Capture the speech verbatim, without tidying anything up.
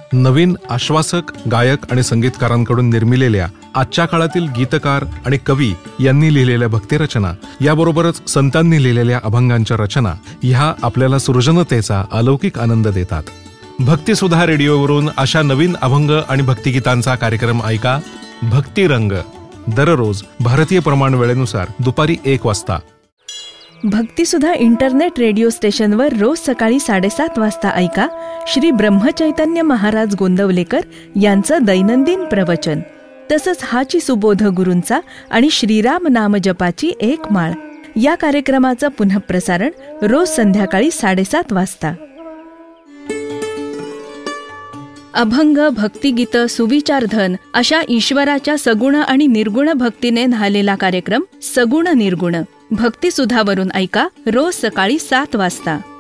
नवीन आश्वासक गायक आणि संगीतकारांकडून निर्मिलेल्या आजच्या काळातील गीतकार आणि कवी यांनी लिहिलेल्या भक्तिरचना याबरोबरच संतांनी लिहिलेल्या अभंगांच्या रचना ह्या आपल्याला सृजनतेचा अलौकिक आनंद देतात. भक्तिसुधा रेडिओवरून अशा नवीन अभंग आणि भक्तिगीतांचा कार्यक्रम ऐका. भक्तिरंग दररोज भारतीय प्रमाण वेळेनुसार दुपारी एक वाजता. भक्तिसुधा इंटरनेट रेडिओ स्टेशनवर रोज सकाळी साडेसात वाजता ऐका श्री ब्रह्मचैतन्य महाराज गोंदवलेकर यांचं दैनंदिन प्रवचन. तसंच हाची सुबोध गुरूंचा आणि श्रीराम नाम जपाची एक माळ या कार्यक्रमाचं पुनःप्रसारण रोज संध्याकाळी साडेसात वाजता. अभंग, भक्तिगीत, सुविचारधन अशा ईश्वराच्या सगुण आणि निर्गुण भक्तीने न्हालेला कार्यक्रम सगुण निर्गुण भक्तिसुधावरून ऐका रोज सकाळी सात वाजता.